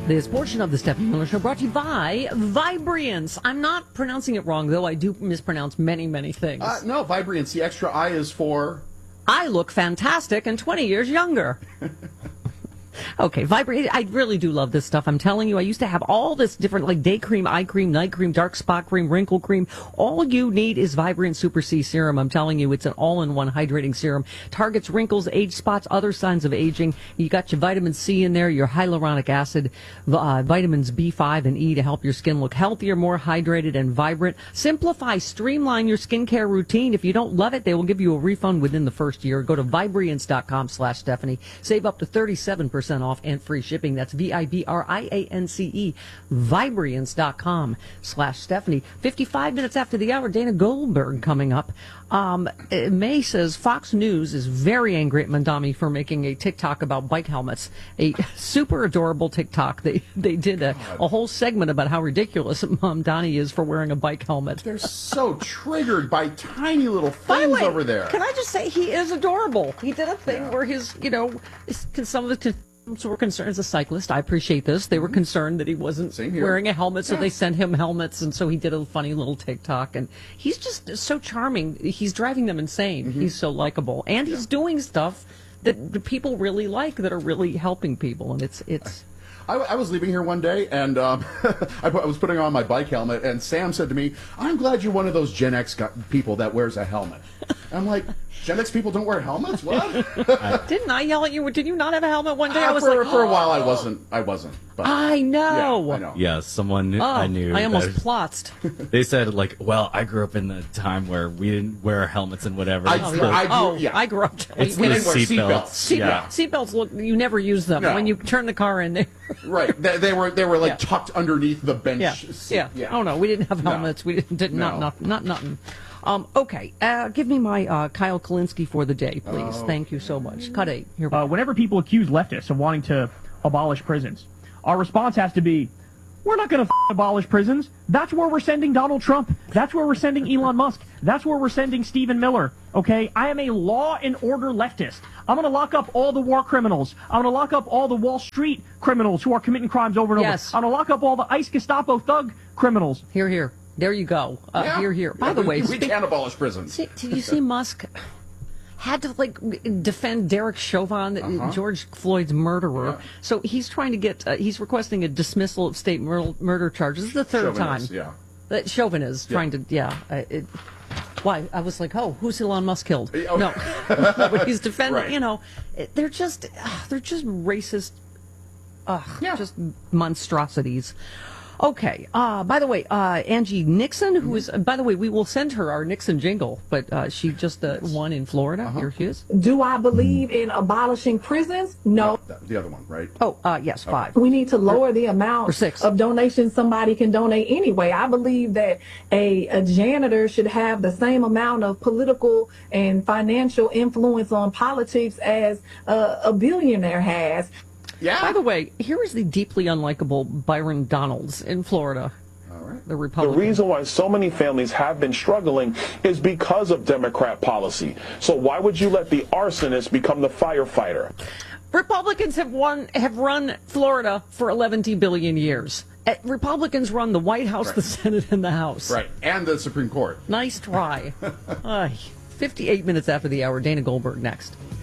This portion of the Stephanie Miller Show brought to you by Vibriance. I'm not pronouncing it wrong, though. I do mispronounce many, many things. No, Vibriance. The extra I is for... I look fantastic and 20 years younger. Okay, Vibrate. I really do love this stuff. I'm telling you, I used to have all this different, like day cream, eye cream, night cream, dark spot cream, wrinkle cream. All you need is Vibrant Super C Serum. I'm telling you, it's an all-in-one hydrating serum. Targets wrinkles, age spots, other signs of aging. You got your vitamin C in there, your hyaluronic acid, vitamins B5 and E to help your skin look healthier, more hydrated, and vibrant. Simplify, streamline your skincare routine. If you don't love it, they will give you a refund within the first year. Go to Vibriance.com/Stephanie. Save up to 37% off and free shipping. That's Vibriance, Vibriance.com/Stephanie. 55 minutes after the hour, Dana Goldberg coming up. May says Fox News is very angry at Mandami for making a TikTok about bike helmets. A super adorable TikTok. They did a whole segment about how ridiculous Mandani is for wearing a bike helmet. They're so triggered by tiny little things over there. Can I just say he is adorable? He did a thing where his, some of the were concerned as a cyclist. I appreciate this. They were concerned that he wasn't wearing a helmet, so they sent him helmets, and so he did a funny little TikTok. And he's just so charming. He's driving them insane. He's so likable, and he's doing stuff that the people really like, that are really helping people. And it's. I was leaving here one day, and I was putting on my bike helmet, and Sam said to me, "I'm glad you're one of those Gen X people that wears a helmet." I'm like, Gen X people don't wear helmets? What? Didn't I yell at you? Did you not have a helmet one day? I was for a while, I wasn't. But, I know. Yeah, I know. Yeah, someone I knew. I almost plotzed. They said, well, I grew up in the time where we didn't wear helmets and whatever. I grew up. It's we the didn't wear seatbelts. Seatbelts, look, you never use them. No. When you turn the car in, right. They were like tucked underneath the bench seat. Yeah. Oh, no, we didn't have helmets. We didn't, not nothing. Okay, give me my Kyle Kalinske for the day, please. Thank you so much. Cut 8. Here we go. Whenever people accuse leftists of wanting to abolish prisons, our response has to be, we're not going to abolish prisons. That's where we're sending Donald Trump. That's where we're sending Elon Musk. That's where we're sending Stephen Miller. Okay? I am a law and order leftist. I'm going to lock up all the war criminals. I'm going to lock up all the Wall Street criminals who are committing crimes over and over. I'm going to lock up all the ICE Gestapo thug criminals. Here. There you go. Here. By the way, we can't abolish prisons. Did you see Musk had to defend Derek Chauvin, George Floyd's murderer? Yeah. So he's trying to get. He's requesting a dismissal of state murder charges. This is the third time. That Chauvin is trying to. Why? I was like, who's Elon Musk killed? No, but he's defending. Right. They're just racist. Just monstrosities. Okay. By the way, Angie Nixon, who is, by the way, we will send her our Nixon jingle, but she just won in Florida. Here she is. Do I believe in abolishing prisons? No. The other one, right? Yes, 5. We need to lower the amount 6 of donations somebody can donate anyway. I believe that a janitor should have the same amount of political and financial influence on politics as a billionaire has. Yeah. By the way, here is the deeply unlikable Byron Donalds in Florida. All right. The Republican. The reason why so many families have been struggling is because of Democrat policy. So why would you let the arsonist become the firefighter? Republicans have run Florida for 11 billion years. Republicans run the White House, the Senate, and the House. Right, and the Supreme Court. Nice try. 58 minutes after the hour, Dana Goldberg next.